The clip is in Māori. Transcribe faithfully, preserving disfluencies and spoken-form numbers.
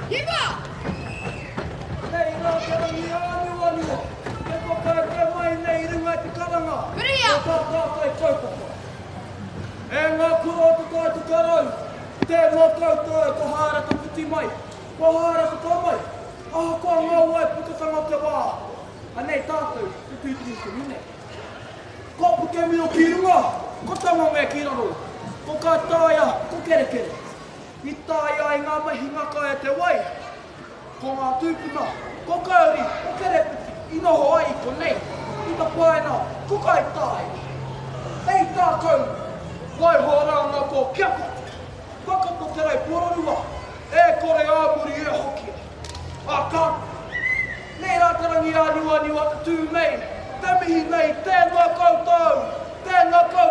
Hiva! Nei, nā te rangi āniwa niwa. Te kokai te mai nei runga te karanga. Maria! O tā tātai kaupapa. E ngā kua te tai te karau. Te ngā koutou e ko hara ta puti mai. Ko hara ta tā mai. Ah, ko ngā wai pukatanga te wā. Anei tātou, te tūturi te mine. Ko puke mino ki runga. Ko tanga me ki raro. Ko ka tāia, ko kere kere. I tāia i ngā mahi ngaka e te wai. Ko ngā tūpuna, ko kauri, ko kere puti. I noho ai ko nei. I ta paena, ko kai tāi. Ei tātou, lai hōrā ngā ko kia pati. Whakato te rei pororua. E kore āmuri e hokia. A ka. Nei rā te rangi āniwa niwa te tū mei. Te mihi nei, tēnā koutou. Tēnā koutou.